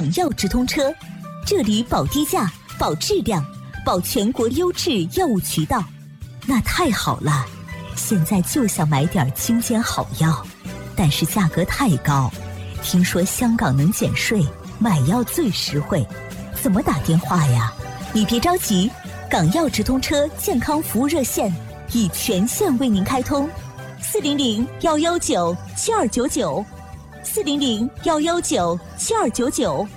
港药直通车，这里保低价、保质量、保全国优质药物渠道。那太好了，现在就想买点精简好药，但是价格太高。听说香港能减税，买药最实惠，怎么打电话呀？你别着急，港药直通车健康服务热线已全线为您开通，400-119-7299，400-119-7299。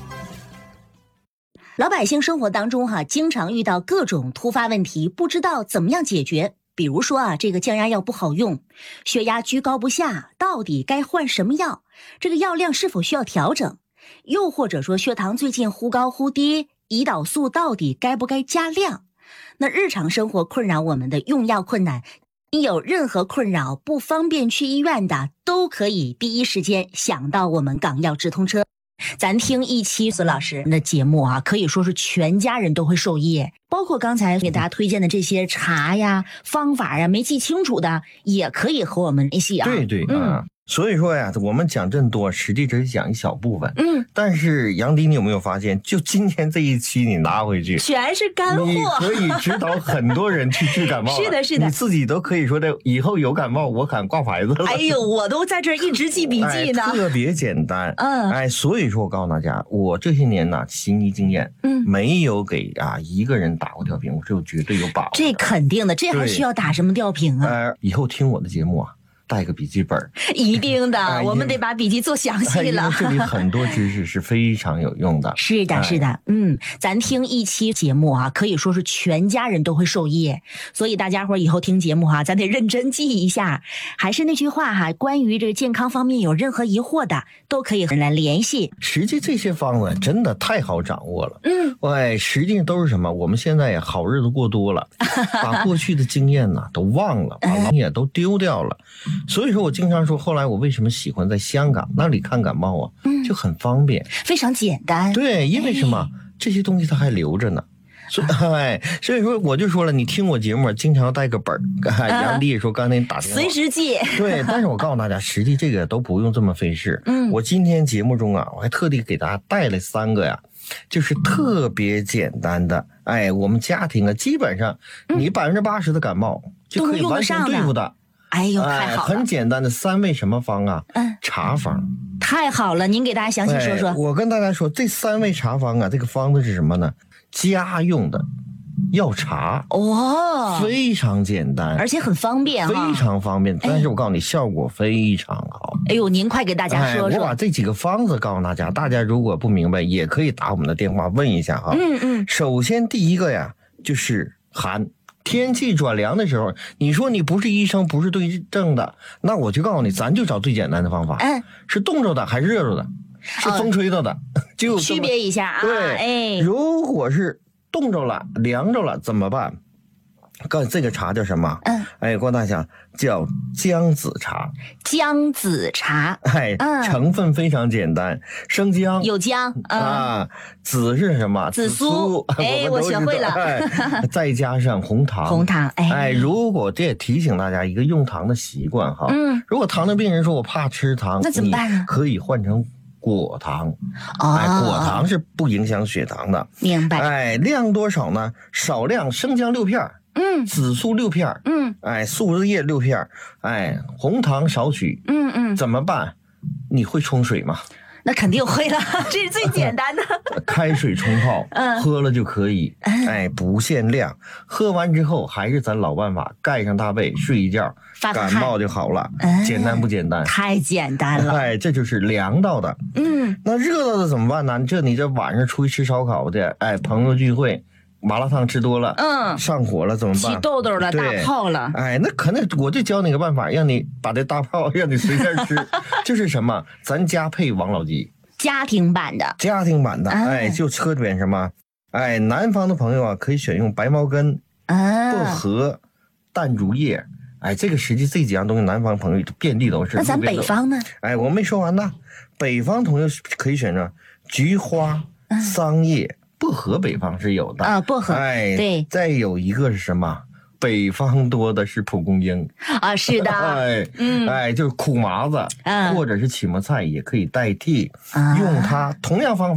老百姓生活当中经常遇到各种突发问题，不知道怎么样解决。比如说这个降压药不好用，血压居高不下，到底该换什么药？这个药量是否需要调整？又或者说血糖最近忽高忽低，胰岛素到底该不该加量？那日常生活困扰我们的用药困难，你有任何困扰不方便去医院的，都可以第一时间想到我们港药直通车。咱听一期孙老师的节目可以说是全家人都会受益，包括刚才给大家推荐的这些茶呀、方法呀，没记清楚的也可以和我们联系对所以说呀，我们讲这么多，实际只是讲一小部分。但是杨迪，你有没有发现，就今天这一期你拿回去， 全是干货， 你可以指导很多人去治感冒。 是的， 你自己都可以说的，以后有感冒我敢挂牌子了。 哎呦，我都在这一直记笔记呢。 特别简单。所以说我告诉大家，我这些年行医经验，没有给一个人打过吊瓶，我这绝对有把握。 这肯定的，这还需要打什么吊瓶啊？ 以后听我的节目带个笔记本， 一定的，我们得把笔记做详细了。 这里很多知识是非常有用的。 是的，咱听一期节目可以说是全家人都会受益。所以大家伙以后听节目咱得认真记一下。还是那句话关于这个健康方面有任何疑惑的，都可以和人来联系。 实际这些方子真的太好掌握了。实际上都是什么？我们现在好日子过多了，把过去的经验都忘了，把经验都丢掉了。所以说我经常说，后来我为什么喜欢在香港那里看感冒就很方便， 非常简单。 对，因为什么？这些东西它还留着呢。所以说我就说了，你听我节目经常要带个本儿。杨迪也说刚才你打电话随时记。 对，但是我告诉大家，实际这个都不用这么费事。我今天节目中我还特地给大家带来3个就是特别简单的。我们家庭基本上你80%的感冒就可以完全对付的。 哎呦，太好了！ 很简单的3味什么方茶方。 太好了，您给大家详细说说。 我跟大家说，这3味茶方这个方子是什么呢？家用的药茶。非常简单， 而且很方便， 非常方便。但是我告诉你，效果非常好。 哎呦，您快给大家说说。 我把这几个方子告诉大家，大家如果不明白，也可以打我们的电话问一下首先第一个就是寒。天气转凉的时候，你说你不是医生，不是对症的，那我就告诉你，咱就找最简单的方法。是冻着的还是热着的？是风吹着的？就区别一下对，如果是冻着了、凉着了怎么办？这个茶叫什么？郭大侠，叫姜子茶。 姜子茶， 成分非常简单，生姜有姜子是什么？ 紫苏。我学会了。 再加上红糖。如果这也提醒大家一个用糖的习惯如果糖尿病人说我怕吃糖， 那怎么办呢？ 可以换成果糖。果糖是不影响血糖的。 明白。 量多少呢？少量生姜6片。紫苏6片。树枝叶6片。红糖少许。怎么办？你会冲水吗？ 那肯定会了，这是最简单的。 开水冲泡，喝了就可以。不限量。喝完之后还是咱老办法，盖上大被睡一觉，感冒就好了。简单不简单？ 太简单了。 这就是凉到的。那热到的怎么办呢？你这晚上出去吃烧烤的，朋友聚会，麻辣烫吃多了，上火了怎么办？ 起痘痘了，大泡了。 那可能我就教你个办法，让你把这大泡让你随便吃。就是什么？咱家配王老吉， 家庭版的。 就侧边什么？南方的朋友可以选用白茅根、薄荷、淡竹叶。这个实际这几样东西，南方朋友遍地都是。 那咱北方呢？ 我没说完呢。北方朋友可以选择菊花、桑叶。薄荷北方是有的薄荷对。 再有一个是什么？北方多的是蒲公英是的。 就是苦麻子或者是起麻菜也可以代替用它，同样方法